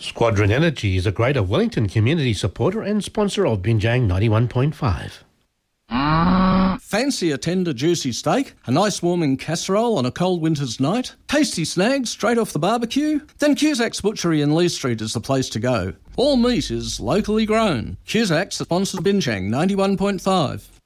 Squadron Energy is a Greater Wellington community supporter and sponsor of Binjang 91.5. Fancy a tender juicy steak, a nice warming casserole on a cold winter's night, tasty snags straight off the barbecue? Then Cusac's Butchery in Lee Street is the place to go. All meat is locally grown. Cusac's sponsors Binjang 91.5.